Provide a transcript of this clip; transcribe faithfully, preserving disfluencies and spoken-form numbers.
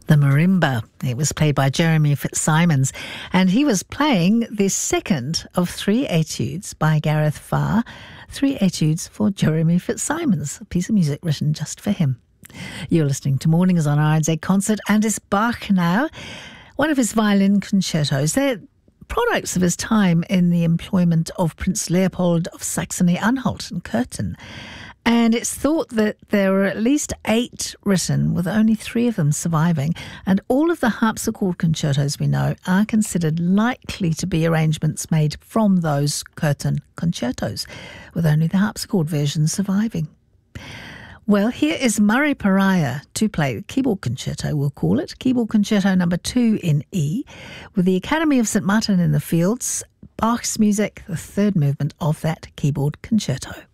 The marimba. It was played by Jeremy Fitzsimons, and he was playing the second of three etudes by Gareth Farr, three etudes for Jeremy Fitzsimons, a piece of music written just for him. You're listening to Mornings on R N Z Concert, and it's Bach now, one of his violin concertos. They're products of his time in the employment of Prince Leopold of Saxony-Anhalt and Curtin. And it's thought that there were at least eight written, with only three of them surviving. And all of the harpsichord concertos we know are considered likely to be arrangements made from those Curtin concertos, with only the harpsichord version surviving. Well, here is Murray Pariah to play the keyboard concerto, we'll call it, keyboard concerto number two in E, with the Academy of Saint Martin in the Fields, Bach's music, the third movement of that keyboard concerto.